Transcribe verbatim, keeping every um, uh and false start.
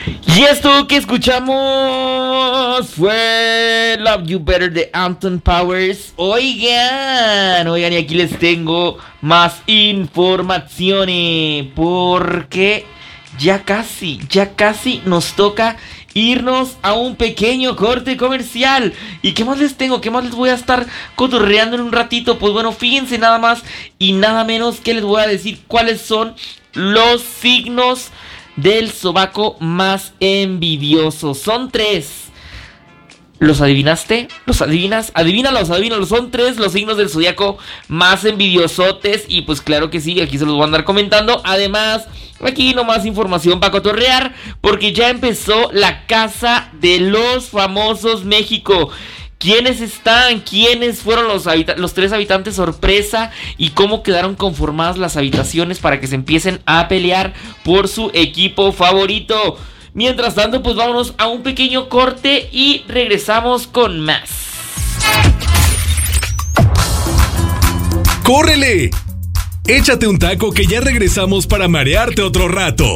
Y esto que escuchamos fue Love You Better de Anton Powers. Oigan, oigan, y aquí les tengo más informaciones, porque ya casi, ya casi nos toca irnos a un pequeño corte comercial. ¿Y qué más les tengo? ¿Qué más les voy a estar cotorreando en un ratito? Pues bueno, fíjense nada más y nada menos que les voy a decir cuáles son los signos del sobaco más envidioso. Son tres. ¿Los adivinaste? ¿Los adivinas? Adivínalos, adivínalos. Son tres los signos del zodiaco más envidiosotes. Y pues claro que sí, aquí se los voy a andar comentando. Además, aquí nomás información para cotorrear, porque ya empezó la Casa de los Famosos México. ¿Quiénes están? ¿Quiénes fueron los, habita- los tres habitantes sorpresa? ¿Y cómo quedaron conformadas las habitaciones para que se empiecen a pelear por su equipo favorito? Mientras tanto, pues vámonos a un pequeño corte y regresamos con más. ¡Córrele! Échate un taco que ya regresamos para marearte otro rato.